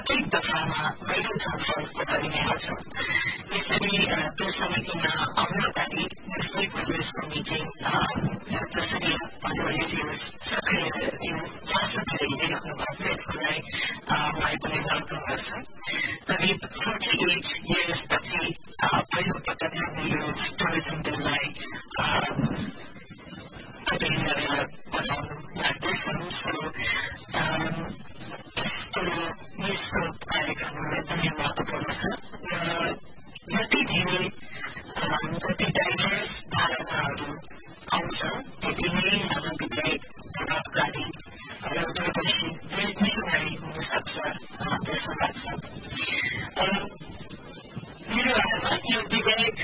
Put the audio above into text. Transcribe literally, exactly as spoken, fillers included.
प्रत्येक दफामा पहिलो छलफल गरिरहेका छौँ। यसरी त्यो समितिमा आउन अगाडि डिस्ट्रिक्ट कङ्ग्रेसको मिटिङ जसरी हजुरहरूले सक्रिय यो चासो धेरै हेरिराख्नु भएको छ यसको लागि मैले पनि वेलकम गर्छु। करिब फोर्टी एट इयर्स पछि पहिलो पटक हामी यो टुरिज्म बिललाई अध्ययन गरेर बनाउनु लाग्दैछौँ। सो यस्तो यस्तो कार्यक्रमहरू एकदमै महत्त्वपूर्ण छ र जति धेरै जति डाइभर्स धारणाहरू आउँछ त्यति नै हाम्रो विधेयक प्रभावकारी र दूरदर्शी मिसनरी हुन सक्छ जस्तो लाग्छ। मेरो हालमा यो विधेयक